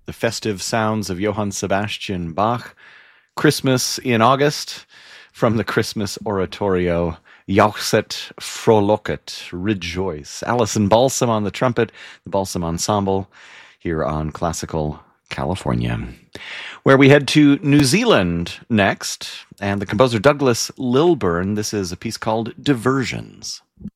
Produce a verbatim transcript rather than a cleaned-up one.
the festive sounds of Johann Sebastian Bach. Christmas in August, from the Christmas oratorio, Jauchzet, Frohlocket, Rejoice. Alison Balsam on the trumpet, the Balsam Ensemble, here on Classical California. Where we head to New Zealand next, and the composer Douglas Lilburn. This is a piece called Diversions.